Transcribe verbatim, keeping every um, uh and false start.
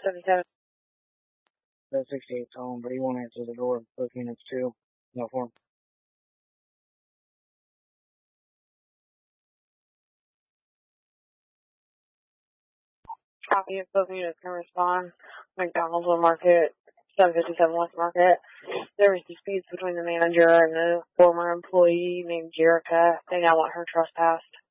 seventy-seven. The sixty-eight's home, but he won't answer the door. Both units too. No form. Copy if both units can respond. McDonald's will Market, seven fifty-seven West Market. There was disputes between the manager and the former employee named Jerica. They now want her trespassed.